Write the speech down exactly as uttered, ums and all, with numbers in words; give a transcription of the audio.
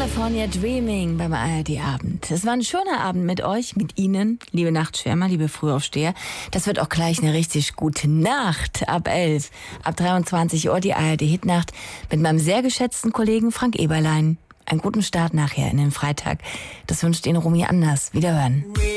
California Dreaming beim A R D-Abend. Es war ein schöner Abend mit euch, mit Ihnen, liebe Nachtschwärmer, liebe Frühaufsteher. Das wird auch gleich eine richtig gute Nacht. Ab elf, ab dreiundzwanzig Uhr die A R D-Hitnacht mit meinem sehr geschätzten Kollegen Frank Eberlein. Einen guten Start nachher in den Freitag. Das wünscht Ihnen Romy Anders. Wiederhören.